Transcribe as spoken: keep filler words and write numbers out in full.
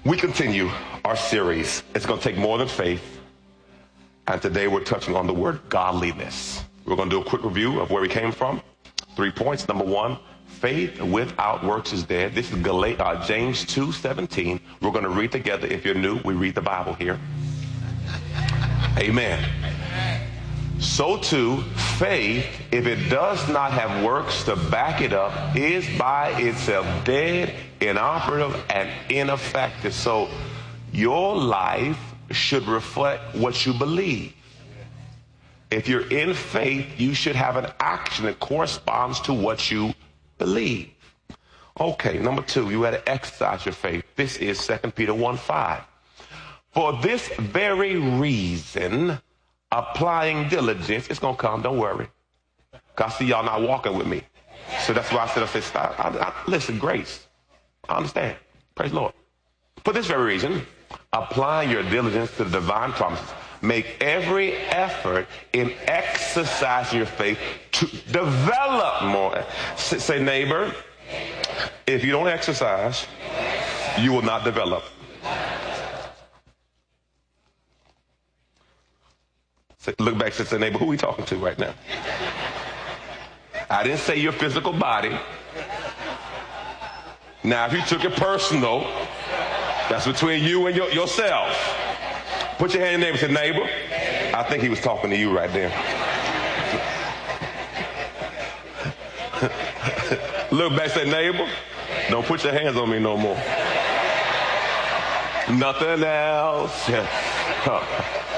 We continue our series. It's going to take more than faith. And today we're touching on the word godliness. We're going to do a quick review of where we came from. Three points. Number one, faith without works is dead. This is Gal- uh, James two seventeen. We're going to read together. If you're new, we read the Bible here. Amen. So too, faith, if it does not have works to back it up, is by itself dead, inoperative, and ineffective. So your life should reflect what you believe. If you're in faith, you should have an action that corresponds to what you believe. Okay, number two, you had to exercise your faith. This is Second Peter one five. For this very reason, applying diligence, it's going to come, don't worry. Because I see y'all not walking with me. So that's why I said, I said, stop. I, I, listen, grace. I understand. Praise the Lord. For this very reason, applying your diligence to the divine promises, make every effort in exercising your faith to develop more. S- say, neighbor, if you don't exercise, you will not develop. Look back and say, neighbor, who are we talking to right now? I didn't say your physical body. Now, if you took it personal, that's between you and your, yourself. Put your hand in neighbor and say, neighbor. I think he was talking to you right there. Look back and say, neighbor, don't put your hands on me no more. Nothing else.